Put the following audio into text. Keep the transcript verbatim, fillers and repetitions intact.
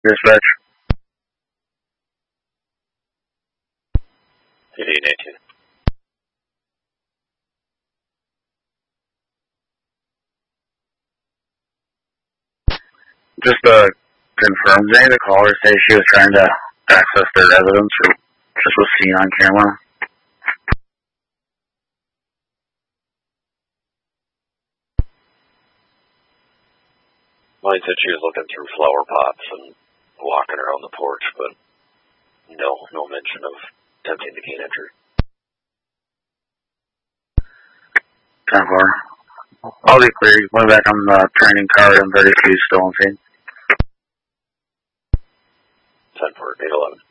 Dispatch. P D eighteen. Just uh, confirm, did any of the callers say she was trying to access their residence or just was seen on camera? Mine said she was looking through flower pots and walking around the porch, but no, no mention of attempting to gain entry. ten four. I'll be clear. Going back on the training card and thirty-two still on scene. ten four, eight eleven.